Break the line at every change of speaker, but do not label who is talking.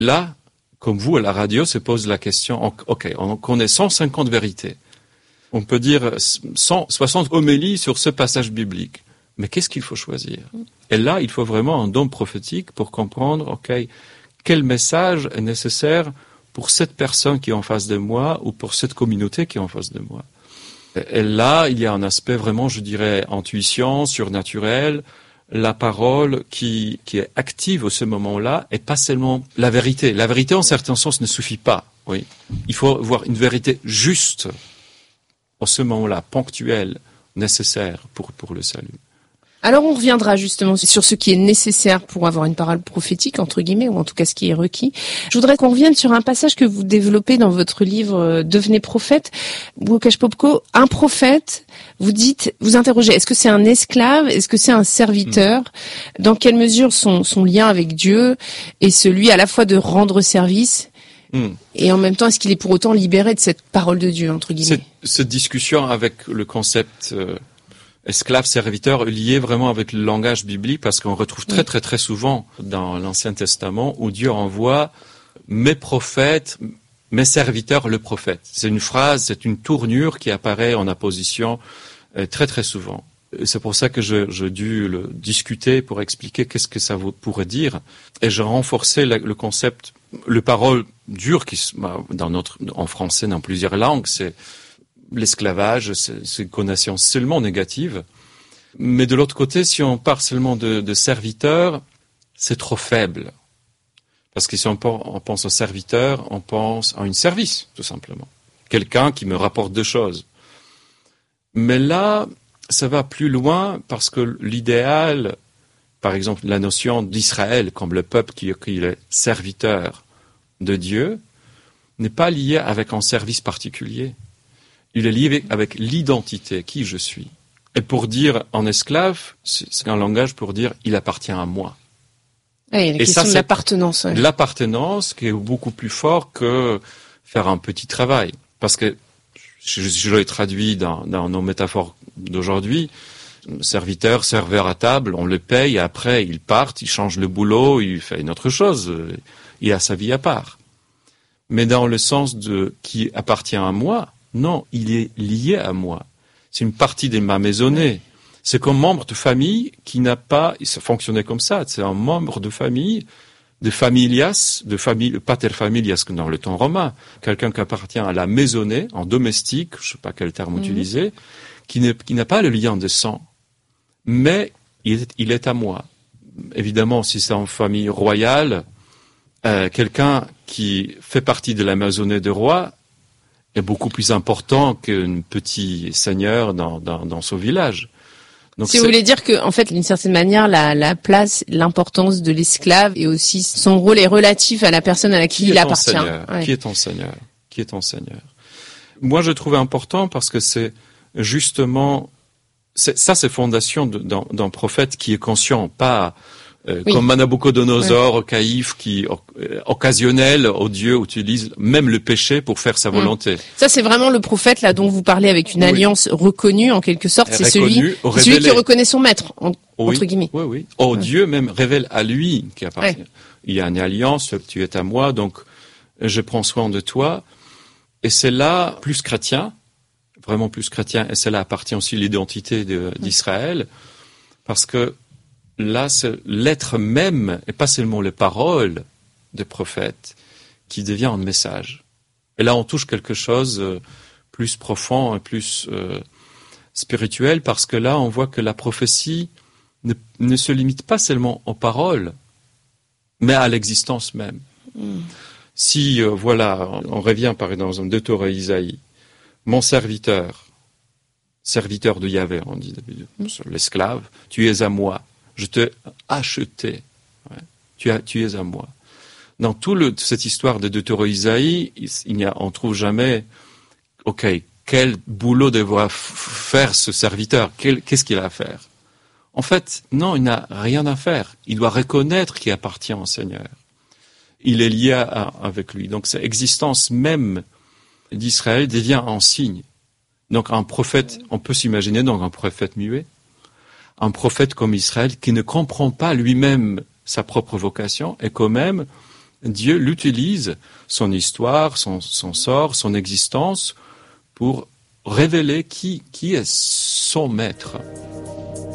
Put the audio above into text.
Là, comme vous à la radio, se pose la question, ok, on connaît 150 vérités. On peut dire 160 homélies sur ce passage biblique. Mais qu'est-ce qu'il faut choisir? Et là, il faut vraiment un don prophétique pour comprendre, ok, quel message est nécessaire pour cette personne qui est en face de moi ou pour cette communauté qui est en face de moi. Et là, il y a un aspect vraiment, je dirais, intuition, surnaturel, la parole qui est active à ce moment-là et pas seulement la vérité. La vérité, en certain sens, ne suffit pas. Oui, il faut avoir une vérité juste à ce moment-là, ponctuelle, nécessaire pour le salut.
Alors on reviendra justement sur ce qui est nécessaire pour avoir une parole prophétique, entre guillemets, ou en tout cas ce qui est requis. Je voudrais qu'on revienne sur un passage que vous développez dans votre livre « Devenez prophète ». Łukasz Popko, un prophète, vous interrogez, est-ce que c'est un esclave, est-ce que c'est un serviteur? Dans quelle mesure son lien avec Dieu est celui à la fois de rendre service et en même temps, est-ce qu'il est pour autant libéré de cette parole de Dieu, entre guillemets?
Cette discussion avec le concept esclave-serviteur lié vraiment avec le langage biblique, parce qu'on retrouve très très très souvent dans l'Ancien Testament où Dieu envoie mes prophètes, mes serviteurs, le prophète. C'est une phrase, c'est une tournure qui apparaît en apposition très très souvent. C'est pour ça que j'ai dû le discuter pour expliquer qu'est-ce que ça pourrait dire. Et j'ai renforcé le concept, le parole dure qui en français dans plusieurs langues, c'est l'esclavage, c'est une connotation seulement négative. Mais de l'autre côté, si on parle seulement de serviteur, c'est trop faible. Parce que si on pense au serviteur, on pense à un service, tout simplement. Quelqu'un qui me rapporte deux choses. Mais là, ça va plus loin parce que l'idéal, par exemple, la notion d'Israël comme le peuple qui est serviteur de Dieu, n'est pas lié avec un service particulier. Il est lié avec l'identité, qui je suis. Et pour dire en esclave, c'est un langage pour dire il appartient à moi.
Ouais, il y a la question de l'appartenance. Ouais.
L'appartenance qui est beaucoup plus fort que faire un petit travail. Parce que, je l'ai traduit dans nos métaphores d'aujourd'hui, serviteur, serveur à table, on le paye, et après il part, il change le boulot, il fait une autre chose, il a sa vie à part. Mais dans le sens de qui appartient à moi, non, il est lié à moi. C'est une partie de ma maisonnée. C'est comme membre de famille qui n'a pas, ça fonctionnait comme ça, c'est un membre de famille, de familias, pater familias dans le temps romain, quelqu'un qui appartient à la maisonnée, en domestique, je sais pas quel terme utiliser, qui n'a pas le lien de sang, mais il est à moi. Évidemment, si c'est en famille royale, quelqu'un qui fait partie de la maisonnée de roi est beaucoup plus important qu'un petit seigneur dans son village. Donc
si vous voulez dire que, en fait, d'une certaine manière, la place, l'importance de l'esclave et aussi son rôle est relatif à la personne à laquelle il appartient.
Ouais. Qui est ton Seigneur? Qui est ton Seigneur? Moi, je trouve important parce que c'est justement, c'est fondation d'un prophète qui est conscient, pas comme Nabucodonosor, Caïphe, qui occasionnel au Dieu utilise même le péché pour faire sa volonté.
Ça, c'est vraiment le prophète là dont vous parlez avec une alliance reconnue en quelque sorte. C'est celui qui reconnaît son maître entre guillemets.
Oui. Dieu même révèle à lui qui appartient. Ouais. Il y a une alliance, tu es à moi, donc je prends soin de toi. Et c'est là plus chrétien, vraiment plus chrétien. Et c'est là appartient aussi l'identité d'Israël, parce que là, c'est l'être même, et pas seulement les paroles des prophètes, qui devient un message. Et là, on touche quelque chose plus profond et plus spirituel, parce que là, on voit que la prophétie ne se limite pas seulement aux paroles, mais à l'existence même. Si, on revient par exemple dans 2 Torah Isaïe, mon serviteur de Yahvé, on dit l'esclave, tu es à moi. Je t'ai acheté. Ouais. Tu es à moi. Dans cette histoire de Torah Isaïe, on trouve jamais, quel boulot devra faire ce serviteur? Qu'est-ce qu'il a à faire? En fait, non, il n'a rien à faire. Il doit reconnaître qu'il appartient au Seigneur. Il est lié avec lui. Donc, cette existence même d'Israël devient un signe. Donc, un prophète, on peut s'imaginer donc un prophète muet. Un prophète comme Israël qui ne comprend pas lui-même sa propre vocation et quand même Dieu l'utilise, son histoire, son sort, son existence, pour révéler qui est son maître.